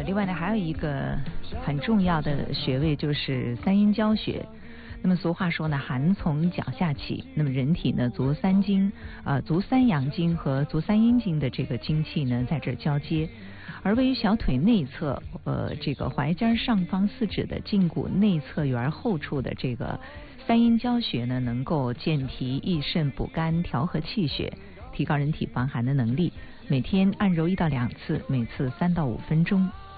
另外呢，还有一个很重要的穴位就是三阴交穴。那么俗话说呢，寒从脚下起。那么人体呢，足三阳经和足三阴经的这个经气呢，在这儿交接。而位于小腿内侧，这个踝尖上方四指的胫骨内侧缘后处的这个三阴交穴呢，能够健脾益肾、补肝、调和气血，提高人体防寒的能力。每天按揉1到2次，每次3到5分钟。